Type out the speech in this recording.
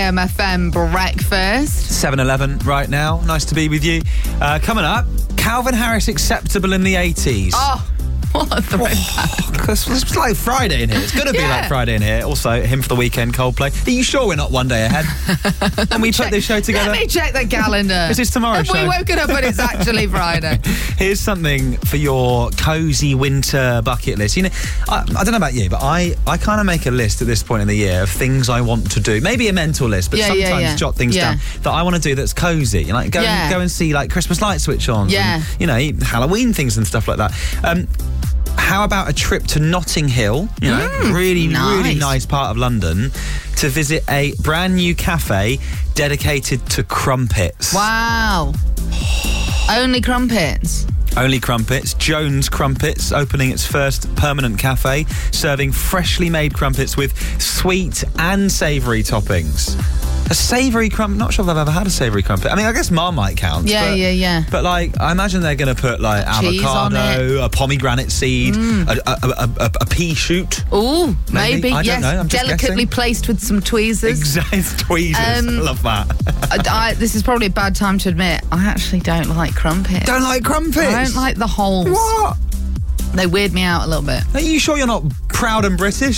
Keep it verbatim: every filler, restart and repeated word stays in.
M F M breakfast. seven eleven right now. Nice to be with you. Uh, coming up, Calvin Harris acceptable in the eighties. Oh, what a throwback. Oh, it's, it's like Friday in here. It's going to be Yeah. like Friday in here. Also, Him for the Weekend, Coldplay. Are you sure we're not one day ahead? And we put this show together? Let me check the calendar. Is this tomorrow's Have show? we woken up and it's actually Friday? Here's something for your cosy winter bucket list. You know, I, I don't know about you, but I, I kind of make a list at this point in the year of things I want to do. Maybe a mental list, but Yeah, sometimes yeah, yeah. jot things Yeah. down that I want to do that's cosy. Like go, Yeah. go and see like Christmas light switch on. Yeah. And, you know, Halloween things and stuff like that. Um, how about a trip to Notting Hill? You know, Mm, really, nice. really nice part of London, to visit a brand new cafe dedicated to crumpets. Wow. Only crumpets. Only Crumpets. Jones Crumpets opening its first permanent cafe, serving freshly made crumpets with sweet and savoury toppings. A savoury crumpet? Not sure if I've ever had a savoury crumpet. I mean, I guess Marmite counts. Yeah, but, yeah, yeah. But like, I imagine they're going to put like Cheese on avocado, a pomegranate seed, Mm. a, a, a, a, a pea shoot. Ooh, Maybe. maybe. I don't yes. know, I'm just Delicately guessing. placed with some tweezers. Exactly, tweezers. Um, I love that. I, I, this is probably a bad time to admit, I actually don't like crumpets. Don't like crumpets? I don't like the holes. What? They weird me out a little bit. Are you sure you're not proud and British?